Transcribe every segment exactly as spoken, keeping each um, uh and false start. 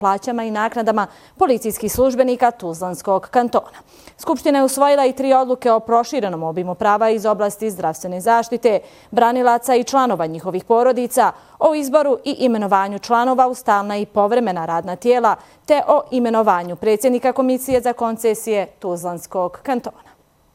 plaćama i naknadama policijskih službenika Tuzlanskog kantona. Skupština je usvojila i tri odluke o proširenom obimu prava iz oblasti zdravstvene zaštite, branilaca i članova njihovih porodica, o izboru i imenovanju članova u stalna i povremena radna tijela, te o imenovanju predsjednika Komisije za koncesije Tuzlanskog kantona.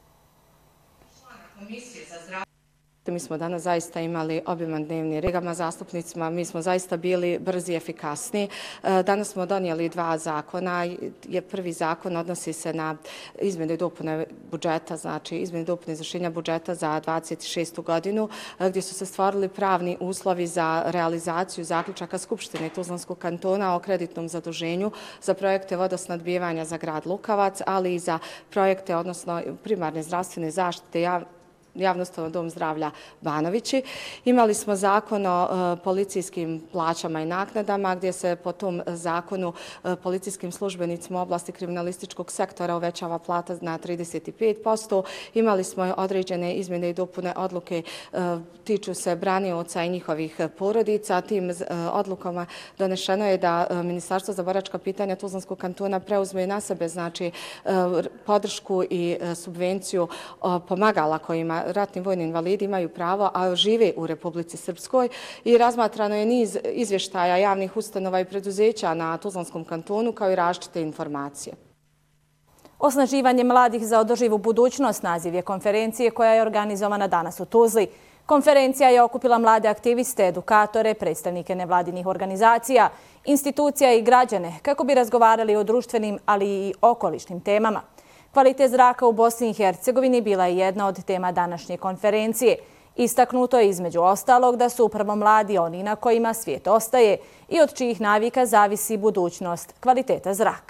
Mi smo danas zaista imali obiman dnevni red. Zastupnicima mi smo zaista bili brzi i efikasni. Danas smo donijeli dva zakona. Je prvi zakon odnosi se na izmjene i dopune budžeta, znači izmjene i dopune izvršenja budžeta za dvadeset šestu godinu, gdje su se stvorili pravni uslovi za realizaciju zaključaka Skupštine Tuzlanskog kantona o kreditnom zaduženju za projekte vodosnadbijevanja za grad Lukavac, ali i za projekte, odnosno primarne zdravstvene zaštite javnostavno dom zdravlja Banovići. Imali smo zakon o policijskim plaćama i naknadama, gdje se po tom zakonu policijskim službenicima u oblasti kriminalističkog sektora uvećava plata na trideset pet posto. Imali smo određene izmjene i dopune odluke, tiču se branioca i njihovih porodica. Tim odlukama donešeno je da Ministarstvo za boračka pitanja Tuzlanskog kantona preuzme na sebe znači podršku i subvenciju pomagala kojima ratni vojni invalidi imaju pravo, a žive u Republici Srpskoj, i razmatrano je niz izvještaja javnih ustanova i preduzeća na Tuzlanskom kantonu, kao i različite informacije. Osnaživanje mladih za održivu budućnost naziv je konferencije koja je organizovana danas u Tuzli. Konferencija je okupila mlade aktiviste, edukatore, predstavnike nevladinih organizacija, institucija i građane kako bi razgovarali o društvenim, ali i okolišnim temama. Kvalitet zraka u Bosni i Hercegovini bila je jedna od tema današnje konferencije. Istaknuto je između ostalog da su upravo mladi oni na kojima svijet ostaje i od čijih navika zavisi budućnost kvaliteta zraka.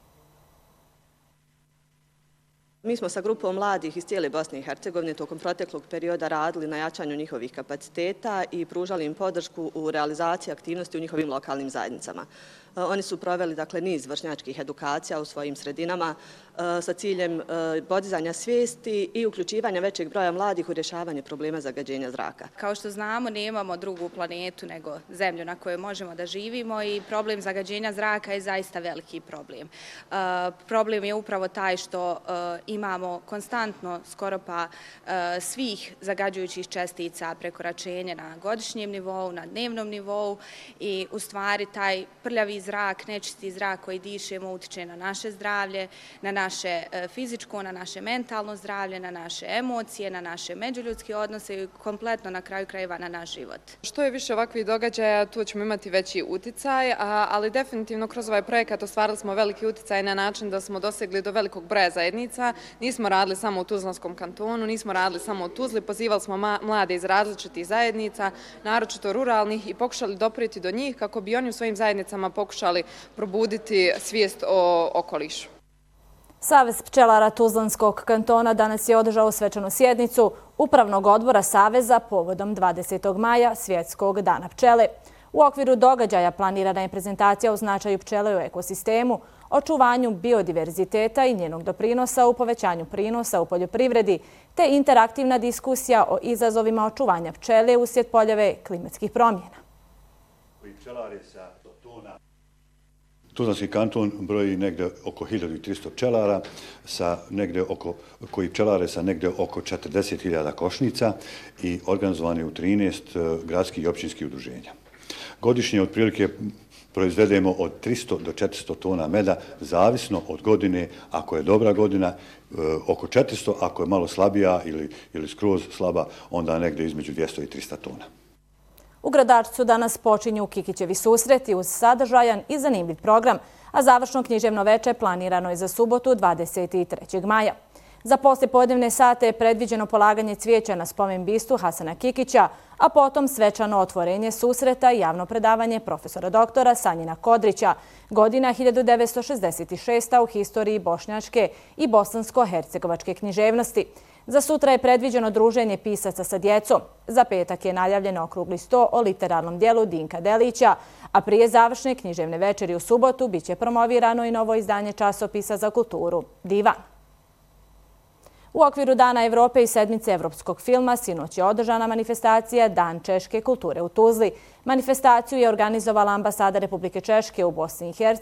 Mi smo sa grupom mladih iz cijele Bosne i Hercegovine tokom proteklog perioda radili na jačanju njihovih kapaciteta i pružali im podršku u realizaciji aktivnosti u njihovim lokalnim zajednicama. Oni su proveli dakle niz vršnjačkih edukacija u svojim sredinama sa ciljem podizanja svijesti i uključivanja većeg broja mladih u rješavanje problema zagađenja zraka. Kao što znamo, nemamo drugu planetu nego zemlju na kojoj možemo da živimo i problem zagađenja zraka je zaista veliki problem. Problem je upravo taj što imamo konstantno skoro pa svih zagađujućih čestica prekoračenja na godišnjem nivou, na dnevnom nivou, i u stvari taj prljavi zrak, nečisti zrak koji dišemo utiče na naše zdravlje, na naše fizičko, na naše mentalno zdravlje, na naše emocije, na naše međuljudske odnose i kompletno na kraju krajeva na naš život. Što je više ovakvih događaja, tu ćemo imati veći uticaj, ali definitivno kroz ovaj projekat ostvarili smo veliki uticaj na način da smo dosegli do velikog broja zajednica. Nismo radili samo u Tuzlanskom kantonu, nismo radili samo u Tuzli, pozivali smo mlade iz različitih zajednica, naročito ruralnih, i pokušali doprijeti do njih kako bi oni u svojim zajednicama pokušali probuditi svijest o okolišu. Savez pčelara Tuzlanskog kantona danas je održao svečanu sjednicu Upravnog odbora Saveza povodom dvadesetog maja, Svjetskog dana pčele. U okviru događaja planirana je prezentacija o značaju pčele u ekosistemu, očuvanju biodiverziteta i njenog doprinosa u povećanju prinosa u poljoprivredi, te interaktivna diskusija o izazovima očuvanja pčele uslijed pojave klimatskih promjena. Tuzlanski kanton broji negde oko hiljadu trista pčelara, sa negde oko, koji pčelare sa negde oko četrdeset hiljada košnica i organizovani u trinaest gradskih i općinskih udruženja. Godišnje otprilike proizvedemo od tristo do četiristo tona meda, zavisno od godine. Ako je dobra godina, oko četiristo, ako je malo slabija ili, ili skroz slaba, onda negde između dvjesto i trista tona. U Gradačcu danas počinju Kikićevi susreti uz sadržajan i zanimljiv program, a završno književno veče planirano je za subotu dvadeset trećeg maja. Za poslijepodnevne sate je predviđeno polaganje cvijeća na spomen bistu Hasana Kikića, a potom svečano otvorenje susreta i javno predavanje profesora doktora Sanjina Kodrića, godina hiljadu devetsto šezdeset šesta u historiji bošnjačke i bosansko-hercegovačke književnosti. Za sutra je predviđeno druženje pisaca sa djecom. Za petak je najavljen okrugli sto o literarnom dijelu Dinka Delića, a prije završne književne večeri u subotu biće promovirano i novo izdanje časopisa za kulturu Divan. U okviru Dana Evrope i sedmice evropskog filma sinoć je održana manifestacija Dan češke kulture u Tuzli. Manifestaciju je organizovala ambasada Republike Češke u Bosni i Hercegovini